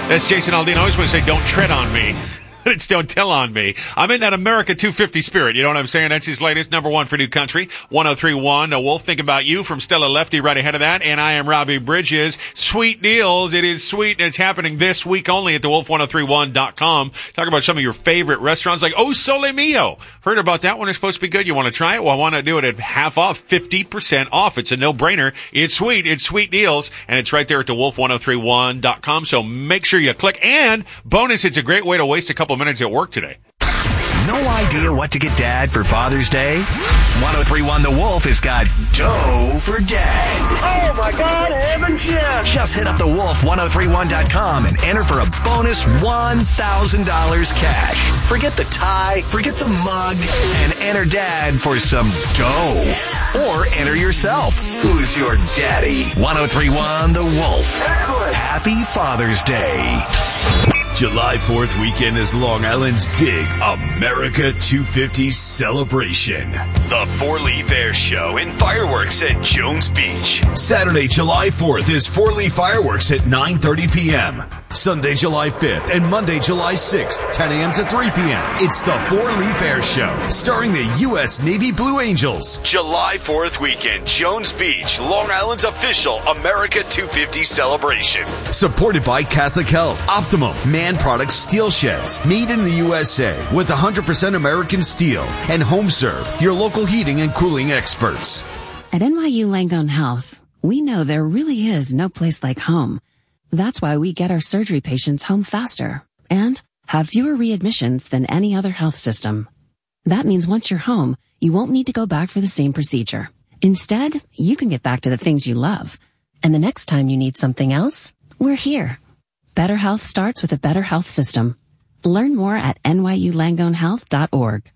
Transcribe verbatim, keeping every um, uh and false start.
That's Jason Aldean. I always want to say, don't tread on me. It's don't tell on me. I'm in that America two fifty spirit. You know what I'm saying? That's his latest number one for New Country. one oh three point one. A Wolf, think about you from Stella Lefty right ahead of that. And I am Robbie Bridges. Sweet deals. It is sweet, and it's happening this week only at the wolf ten thirty-one dot com. Talk about some of your favorite restaurants like Oh Sole Mio. Heard about that one? It's supposed to be good. You want to try it? Well, I want to do it at half off, fifty percent off. It's a no-brainer. It's sweet. It's sweet deals. And it's right there at the wolf ten thirty-one dot com. So make sure you click. And bonus, it's a great way to waste a couple minutes at work today. No idea what to get Dad for Father's Day? one oh three point one The Wolf has got dough for dads. Oh my God, heaven yes! Just hit up the wolf ten thirty-one dot com and enter for a bonus one thousand dollars cash. Forget the tie, forget the mug, and enter Dad for some dough. Or enter yourself. Who's your daddy? one oh three point one The Wolf. Happy Father's Day. July fourth weekend is Long Island's big America two fifty celebration. The Four Leaf Air Show and fireworks at Jones Beach. Saturday, July fourth is Four Leaf Fireworks at nine thirty p.m. Sunday, July fifth and Monday, July sixth, ten a.m. to three p.m. It's the Four Leaf Air Show, starring the U S Navy Blue Angels. July fourth weekend, Jones Beach, Long Island's official America two fifty celebration. Supported by Catholic Health, Optimum, Man Products Steel Sheds, made in the U S A with one hundred percent American steel, and HomeServe, your local heating and cooling experts. At N Y U Langone Health, we know there really is no place like home. That's why we get our surgery patients home faster and have fewer readmissions than any other health system. That means once you're home, you won't need to go back for the same procedure. Instead, you can get back to the things you love. And the next time you need something else, we're here. Better health starts with a better health system. Learn more at N Y U Langone Health dot org.